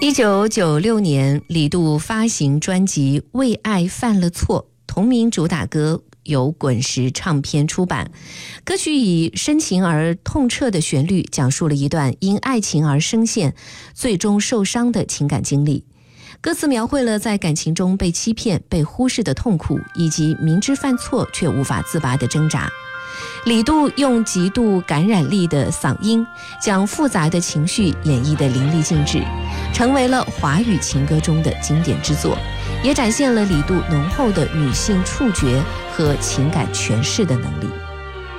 1996年，李杜发行专辑《为爱犯了错》，同名主打歌由滚石唱片出版。歌曲以深情而痛彻的旋律，讲述了一段因爱情而深陷，最终受伤的情感经历。歌词描绘了在感情中被欺骗、被忽视的痛苦，以及明知犯错却无法自拔的挣扎。李杜用极度感染力的嗓音，将复杂的情绪演绎得淋漓尽致，成为了华语情歌中的经典之作，也展现了李杜浓厚的女性触觉和情感诠释的能力。